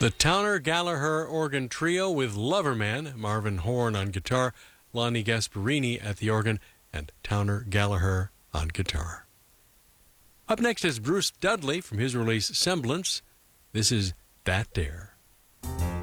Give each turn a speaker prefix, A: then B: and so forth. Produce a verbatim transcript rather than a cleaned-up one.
A: The Towner Gallagher Organ Trio with Loverman, Marvin Horn on guitar, Lonnie Gasparini at the organ, and Towner Gallagher on guitar. Up next is Bruce Dudley from his release Semblance. This is That Dare.